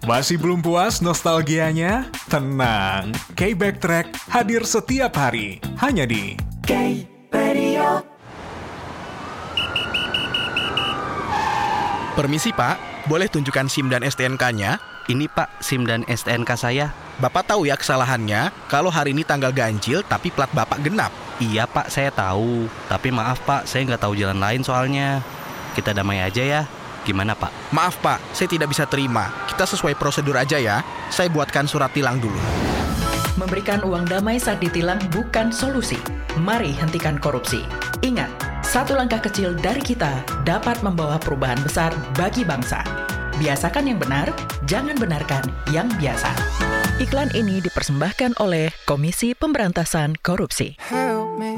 Masih belum puas nostalgianya? Tenang, K-Backtrack hadir setiap hari, hanya di K-Radio. Permisi Pak, boleh tunjukkan SIM dan STNK-nya? Ini Pak, SIM dan STNK saya. Bapak tahu ya kesalahannya, kalau hari ini tanggal ganjil tapi plat Bapak genap. Iya Pak, saya tahu. Tapi maaf Pak, saya nggak tahu jalan lain soalnya. Kita damai aja ya. Gimana Pak? Maaf Pak, saya tidak bisa terima. Kita sesuai prosedur aja ya. Saya buatkan surat tilang dulu. Memberikan uang damai saat ditilang bukan solusi. Mari hentikan korupsi. Ingat, satu langkah kecil dari kita dapat membawa perubahan besar bagi bangsa. Biasakan yang benar, jangan benarkan yang biasa. Iklan ini dipersembahkan oleh Komisi Pemberantasan Korupsi. Help me